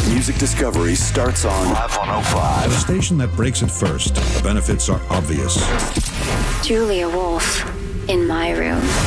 Music discovery starts on Live 105. A station that breaks it first. The benefits are obvious. Julia Wolf, in my room.